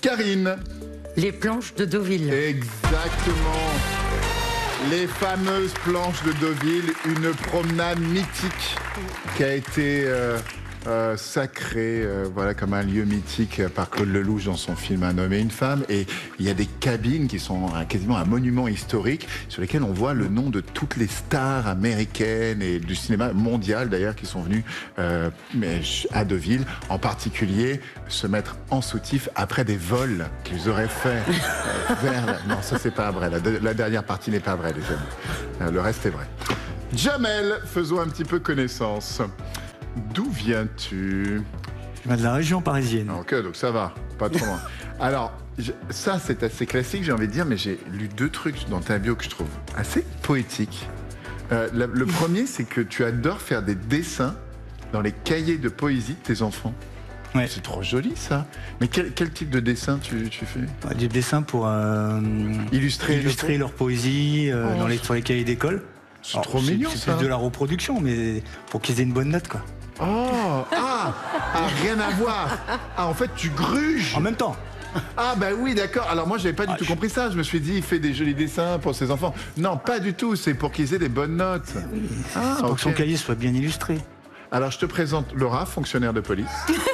Karine. Les planches de Deauville. Exactement. Les fameuses planches de Deauville, une promenade mythique qui a été sacrée voilà, comme un lieu mythique par Claude Lelouch dans son film Un homme et une femme. Et il y a des cabines qui sont quasiment un monument historique sur lesquelles on voit le nom de toutes les stars américaines et du cinéma mondial d'ailleurs qui sont venues à Deauville, en particulier se mettre en soutif après des vols qu'ils auraient fait vers... Non, ça c'est pas vrai, la dernière partie n'est pas vraie les amis, le reste est vrai. Jamel, faisons un petit peu connaissance. D'où viens-tu? Je viens de la région parisienne. Ok, donc ça va, pas trop loin. Alors, ça c'est assez classique, j'ai envie de dire, mais j'ai lu 2 trucs dans ta bio que je trouve assez poétiques. Le premier, c'est que tu adores faire des dessins dans les cahiers de poésie de tes enfants. Ouais. C'est trop joli ça. Mais quel type de dessin tu fais? Des dessins pour illustrer leur poésie sur les cahiers d'école. C'est trop mignon ça. C'est plus de la reproduction, mais pour qu'ils aient une bonne note, quoi. Oh, rien à voir. Ah, en fait, tu gruges. En même temps. Ah bah oui, d'accord. Alors moi, j'avais pas du tout compris ça. Je me suis dit, il fait des jolis dessins pour ses enfants. Non, pas du tout. C'est pour qu'ils aient des bonnes notes. C'est pour que son cahier soit bien illustré. Alors, je te présente Laura, fonctionnaire de police.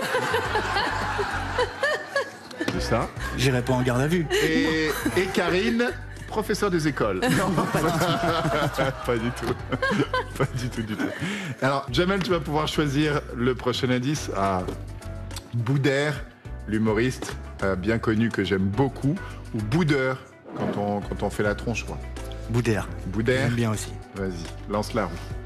C'est ça. J'irai pas en garde à vue. Et Karine, professeur des écoles. Non, pas du tout. Pas du tout. Pas du tout, du tout. Alors, Jamel, tu vas pouvoir choisir le prochain indice à Boudère, l'humoriste bien connu que j'aime beaucoup, ou Boudeur, quand on fait la tronche, quoi. Boudère. Boudère. J'aime bien aussi. Vas-y, lance la roue.